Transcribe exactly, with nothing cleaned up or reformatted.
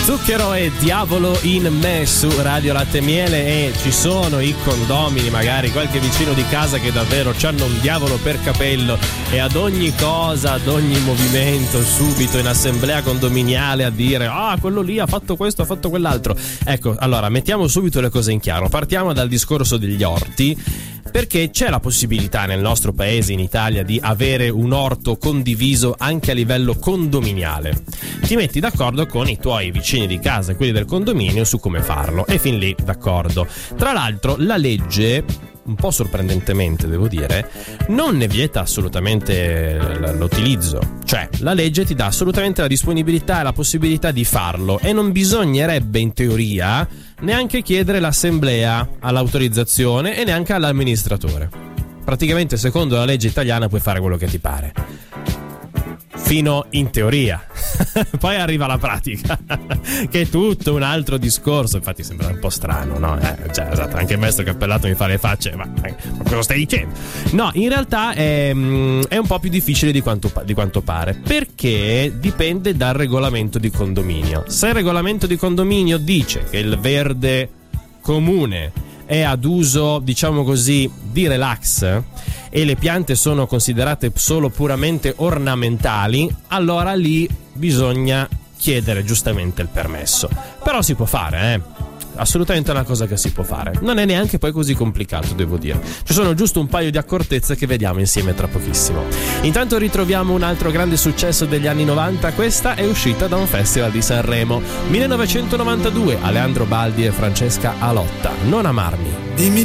Zucchero e Diavolo in me su Radio Latte e Miele. E ci sono i condomini, magari qualche vicino di casa che davvero c'hanno un diavolo per capello e ad ogni cosa, ad ogni movimento, subito in assemblea condominiale a dire ah, quello lì ha fatto questo, ha fatto quell'altro. Ecco, allora mettiamo subito le cose in chiaro. Partiamo dal discorso degli orti, perché c'è la possibilità nel nostro paese, in Italia, di avere un orto condiviso anche a livello condominiale. Ti metti d'accordo con i tuoi vicini di casa e quelli del condominio su come farlo, e fin lì d'accordo. Tra l'altro la legge, un po' sorprendentemente devo dire, non ne vieta assolutamente l'utilizzo. Cioè la legge ti dà assolutamente la disponibilità e la possibilità di farlo, e non bisognerebbe in teoria neanche chiedere l'assemblea all'autorizzazione e neanche all'amministratore. Praticamente secondo la legge italiana puoi fare quello che ti pare, fino in teoria. Poi arriva la pratica che è tutto un altro discorso. Infatti sembra un po' strano, no? Eh, cioè, esatto, anche il maestro Cappellato mi fa le facce, ma, ma cosa stai dicendo? No, in realtà è, è un po' più difficile di quanto, di quanto pare, perché dipende dal regolamento di condominio. Se il regolamento di condominio dice che il verde comune è ad uso, diciamo così, di relax, e le piante sono considerate solo puramente ornamentali, allora lì bisogna chiedere giustamente il permesso. Però si può fare, eh? Assolutamente è una cosa che si può fare. Non è neanche poi così complicato, devo dire. Ci sono giusto un paio di accortezze che vediamo insieme tra pochissimo. Intanto ritroviamo un altro grande successo degli anni novanta. Questa è uscita da un festival di Sanremo, millenovecentonovantadue. Aleandro Baldi e Francesca Alotta, Non amarmi. Dimmi